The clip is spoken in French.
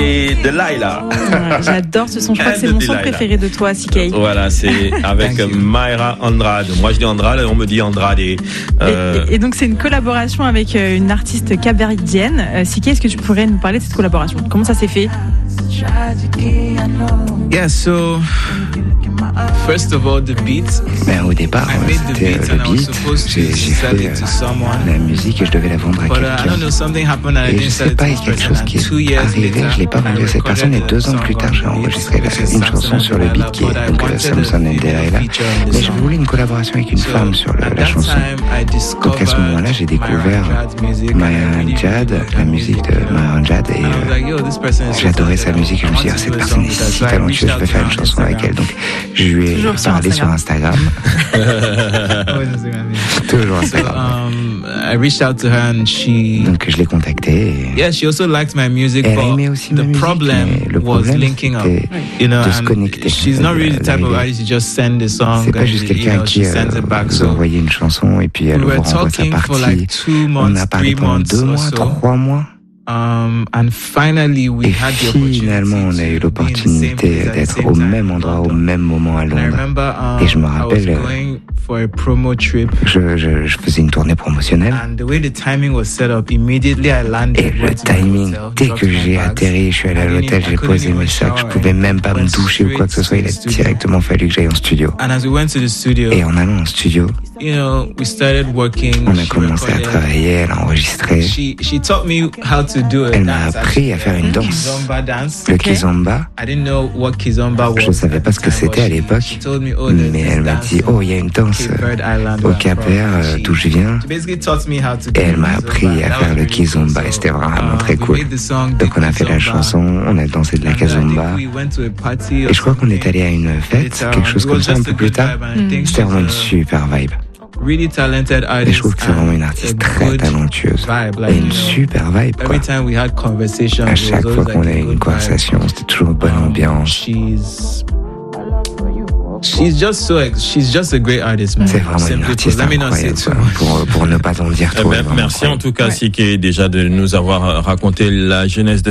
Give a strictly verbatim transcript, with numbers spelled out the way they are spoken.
et Delilah. Ouais, j'adore ce son, je crois que c'est mon son préféré de toi, C K. Voilà, c'est avec Mayra Andrade. Moi je dis Andrade, on me dit Andrade. Euh... Et, et donc c'est une collaboration avec une artiste capverdienne. C K, est-ce que tu pourrais nous parler de cette collaboration? Comment ça s'est fait? Yeah, so first of all, the beat. Ben, au départ, c'était euh, le beat. J'ai, j'ai fait euh, la musique et je devais la vendre à quelqu'un. Et je sais pas, il y a quelque chose qui est arrivé, je l'ai pas vendu à cette personne. Et deux ans plus tard, j'ai enregistré une chanson sur le beat qui est donc euh, Samson and Delilah. Mais je voulais une collaboration avec une femme sur le, la chanson. Donc à ce moment-là, j'ai découvert Maya Jad, la musique de Maya Jad, et euh, j'adorais sa musique. Et je me suis dit, oh, cette personne est si talentueuse, je peux faire une chanson avec elle. Donc je lui ai Toujours parlé sur Instagram. Toujours Instagram. So, um, I reached out to her and she. Donc je l'ai contactée. Et... Yeah, she also liked my music. Elle aimait aussi ma musique. Problem le problème, was linking up. You know, de se connecter. She's not really the type of artist who just send the song. C'est pas juste quelqu'un you know, qui euh, vous envoie une chanson et puis elle we vous renvoie sa partie. Like two months, On a parlé pendant deux mois, so. trois mois. Um, and finally we et had the finalement, on a eu l'opportunité d'être au même endroit, au même moment à Londres. Remember, um, et je me rappelle, for a promo trip. Je, je, je faisais une tournée promotionnelle. And the way the timing was set up, immediately I landed. Et le timing, dès que j'ai atterri, je suis allé à l'hôtel, j'ai posé mes sacs, je pouvais même pas me doucher ou quoi que ce soit. Il a directement fallu que j'aille en studio. And as we went to the studio, et en allant en studio, you know, we started working. On a commencé à travailler, elle a enregistré. She, she taught me how to do it. Elle m'a appris à faire une danse, le kizomba. Je ne savais pas ce que c'était à l'époque, mais elle m'a dit, oh, il y a une danse au Cap-Vert, d'où je viens. Et elle m'a appris à faire le kizomba, et c'était vraiment très cool. Donc on a fait la chanson, on a dansé de la kizomba. Et je crois qu'on est allé à une fête, quelque chose comme ça un peu plus tard. C'était vraiment une super vibe. Really talented artist. Et je trouve que c'est vraiment une artiste très talentueuse. Et une super vibe, quoi. À chaque fois qu'on a eu une conversation, c'était toujours bonne ambiance. She's just so, she's just a great artist, man. C'est vraiment une artiste incroyable, pour, pour ne pas en dire trop. Eh ben, merci en tout cas, ouais. C K, déjà de nous avoir raconté la jeunesse de